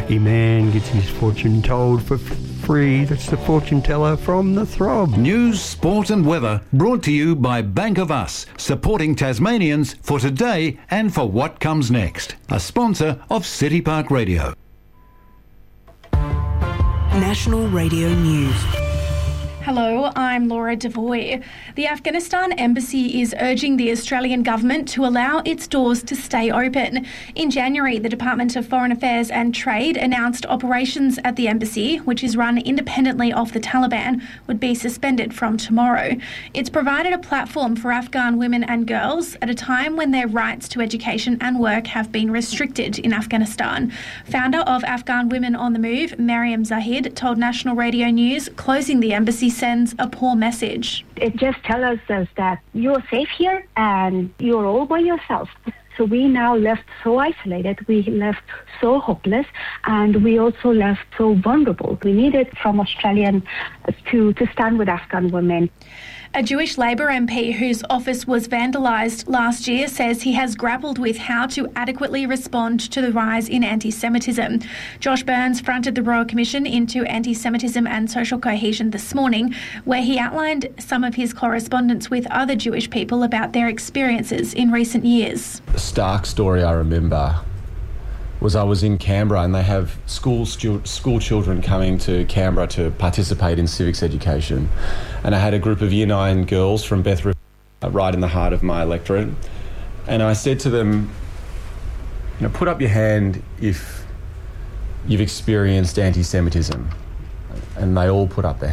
lucky man gets his fortune told for free. That's the fortune teller from the Throb. News, sport and weather brought to you by Bank of Us, supporting Tasmanians for today and for what comes next. A sponsor of City Park Radio. National Radio News. Hello, I'm Laura Devoy. The Afghanistan Embassy is urging the Australian government to allow its doors to stay open. In January, the Department of Foreign Affairs and Trade announced operations at the embassy, which is run independently of the Taliban, would be suspended from tomorrow. It's provided a platform for Afghan women and girls at a time when their rights to education and work have been restricted in Afghanistan. Founder of Afghan Women on the Move, Mariam Zahid, told National Radio News closing the embassy sends a poor message. It just tells us that you're safe here and you're all by yourself. So we now left so isolated, we left so hopeless, and we also left so vulnerable. We needed from Australian to stand with Afghan women. A Jewish Labor MP whose office was vandalised last year says he has grappled with how to adequately respond to the rise in anti-Semitism. Josh Burns fronted the Royal Commission into Anti-Semitism and Social Cohesion this morning, where he outlined some of his correspondence with other Jewish people about their experiences in recent years. The stark story I remember was I was in Canberra, and they have school children coming to Canberra to participate in civics education. And I had a group of Year 9 girls from Beth River right in the heart of my electorate. And I said to them, put up your hand if you've experienced anti-Semitism. And they all put up their